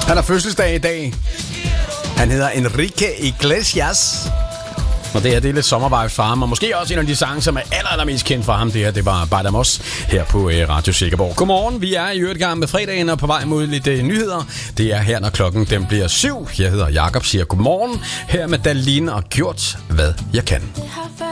Han har fødselsdag i dag. Han hedder Enrique Iglesias. Og det her, det er lidt sommervibes for ham. Og måske også en af de sange, som er allermest kendt for ham. Det her, det var Badamos her på Radio Silkeborg. Godmorgen, vi er i øvrigt gang med fredagen og på vej mod lidt nyheder. Det er her, når klokken den bliver 7. Jeg hedder Jakob, siger godmorgen. Her med Daline og gjort, hvad jeg kan.